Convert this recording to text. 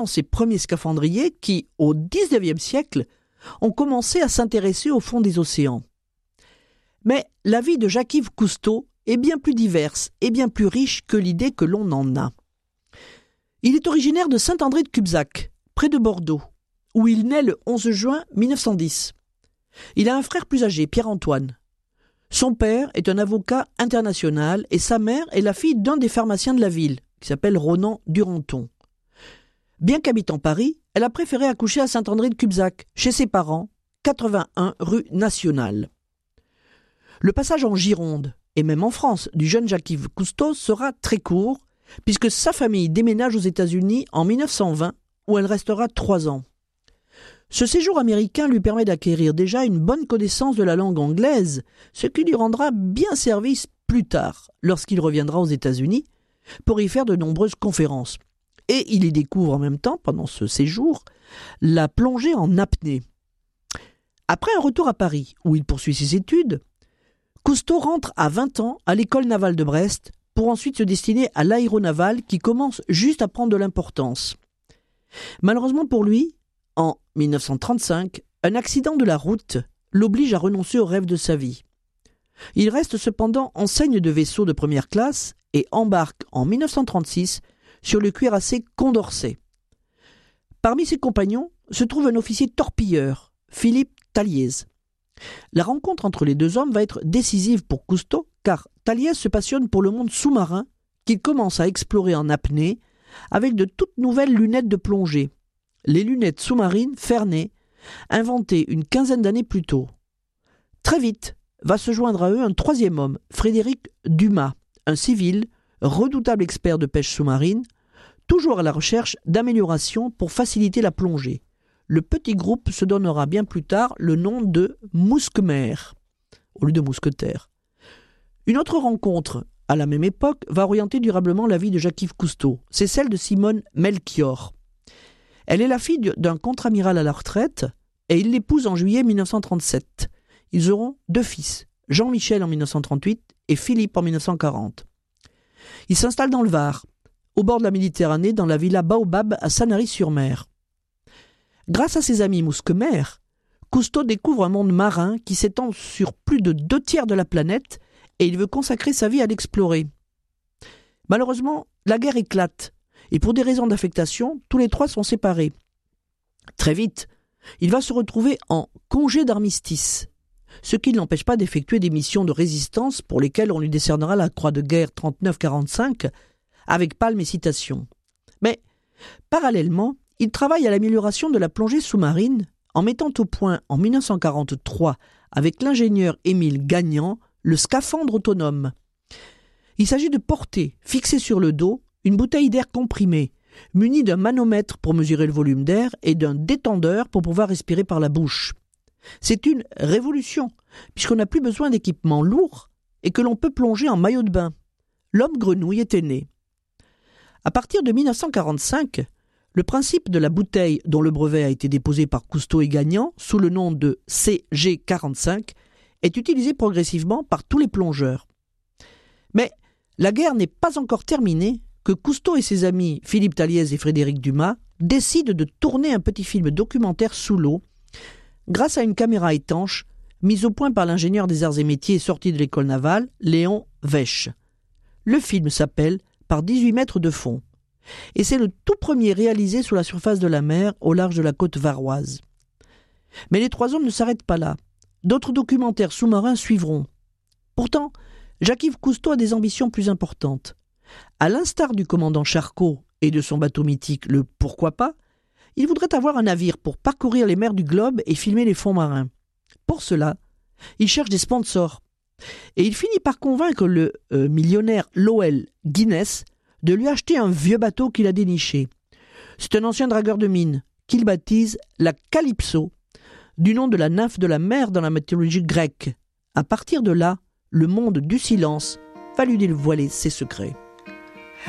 ces premiers scaphandriers qui, au XIXe siècle, ont commencé à s'intéresser au fond des océans. Mais la vie de Jacques-Yves Cousteau est bien plus diverse et bien plus riche que l'idée que l'on en a. Il est originaire de Saint-André-de-Cubzac, près de Bordeaux, où il naît le 11 juin 1910. Il a un frère plus âgé, Pierre-Antoine. Son père est un avocat international et sa mère est la fille d'un des pharmaciens de la ville, qui s'appelle Ronan Duranton. Bien qu'habitant Paris, elle a préféré accoucher à Saint-André-de-Cubzac, chez ses parents, 81 rue Nationale. Le passage en Gironde, et même en France, du jeune Jacques-Yves Cousteau sera très court, puisque sa famille déménage aux États-Unis en 1920, où elle restera 3 ans. Ce séjour américain lui permet d'acquérir déjà une bonne connaissance de la langue anglaise, ce qui lui rendra bien service plus tard, lorsqu'il reviendra aux États-Unis, pour y faire de nombreuses conférences. Et il y découvre en même temps, pendant ce séjour, la plongée en apnée. Après un retour à Paris, où il poursuit ses études, Cousteau rentre à 20 ans à l'école navale de Brest, pour ensuite se destiner à l'aéronaval qui commence juste à prendre de l'importance. Malheureusement pour lui, en 1935, un accident de la route l'oblige à renoncer au rêve de sa vie. Il reste cependant enseigne de vaisseau de première classe et embarque en 1936 sur le cuirassé Condorcet. Parmi ses compagnons se trouve un officier torpilleur, Philippe Taliez. La rencontre entre les deux hommes va être décisive pour Cousteau, car Taliez se passionne pour le monde sous-marin qu'il commence à explorer en apnée avec de toutes nouvelles lunettes de plongée, les lunettes sous-marines Fernet, inventées une quinzaine d'années plus tôt. Très vite va se joindre à eux un troisième homme, Frédéric Dumas, un civil, redoutable expert de pêche sous-marine, toujours à la recherche d'améliorations pour faciliter la plongée. Le petit groupe se donnera bien plus tard le nom de Mousquemer, au lieu de mousquetaire. Une autre rencontre, à la même époque, va orienter durablement la vie de Jacques-Yves Cousteau. C'est celle de Simone Melchior. Elle est la fille d'un contre-amiral à la retraite et il l'épouse en juillet 1937. Ils auront 2 fils, Jean-Michel en 1938 et Philippe en 1940. Ils s'installent dans le Var, au bord de la Méditerranée, dans la villa Baobab à Sanary-sur-Mer. Grâce à ses amis Mousquemer, Cousteau découvre un monde marin qui s'étend sur plus de 2/3 de la planète et il veut consacrer sa vie à l'explorer. Malheureusement, la guerre éclate et pour des raisons d'affectation, tous les 3 sont séparés. Très vite, il va se retrouver en congé d'armistice, ce qui ne l'empêche pas d'effectuer des missions de résistance pour lesquelles on lui décernera la Croix de guerre 39-45 avec palme et citation. Mais, parallèlement, il travaille à l'amélioration de la plongée sous-marine en mettant au point en 1943 avec l'ingénieur Émile Gagnant le scaphandre autonome. Il s'agit de porter, fixé sur le dos, une bouteille d'air comprimé, munie d'un manomètre pour mesurer le volume d'air et d'un détendeur pour pouvoir respirer par la bouche. C'est une révolution, puisqu'on n'a plus besoin d'équipements lourds et que l'on peut plonger en maillot de bain. L'homme grenouille était né. À partir de 1945, le principe de la bouteille dont le brevet a été déposé par Cousteau et Gagnant sous le nom de CG45 est utilisé progressivement par tous les plongeurs. Mais la guerre n'est pas encore terminée que Cousteau et ses amis Philippe Taliez et Frédéric Dumas décident de tourner un petit film documentaire sous l'eau grâce à une caméra étanche mise au point par l'ingénieur des arts et métiers sorti de l'école navale, Léon Wesch. Le film s'appelle « Par 18 mètres de fond » et c'est le tout premier réalisé sous la surface de la mer au large de la côte varoise. Mais les 3 hommes ne s'arrêtent pas là. D'autres documentaires sous-marins suivront. Pourtant, Jacques-Yves Cousteau a des ambitions plus importantes. À l'instar du commandant Charcot et de son bateau mythique, le « Pourquoi pas ?», il voudrait avoir un navire pour parcourir les mers du globe et filmer les fonds marins. Pour cela, il cherche des sponsors. Et il finit par convaincre le millionnaire Lowell Guinness de lui acheter un vieux bateau qu'il a déniché. C'est un ancien dragueur de mine qu'il baptise la Calypso, du nom de la nymphe de la mer dans la mythologie grecque. À partir de là, le monde du silence va lui dévoiler ses secrets.